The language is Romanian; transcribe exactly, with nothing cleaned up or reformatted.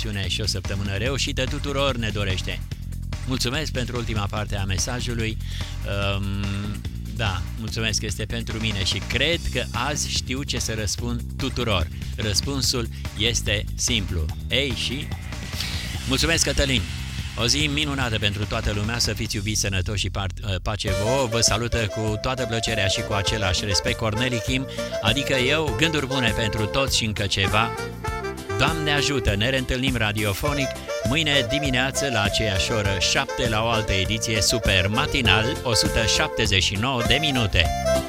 emisiune și o săptămână reușită tuturor ne dorește. Mulțumesc pentru ultima parte a mesajului. Um, da, mulțumesc că este pentru mine și cred că azi știu ce să răspund tuturor. Răspunsul este simplu. Ei și... Mulțumesc, Cătălin! O zi minunată pentru toată lumea, să fiți iubiți, sănătoși și pace vouă. Vă salută cu toată plăcerea și cu același respect Corneli Kim, adică eu, gânduri bune pentru toți și încă ceva. Doamne ajută, ne reîntâlnim radiofonic mâine dimineață la aceeași oră, șapte, la o altă ediție super matinal, o sută șaptezeci și nouă de minute.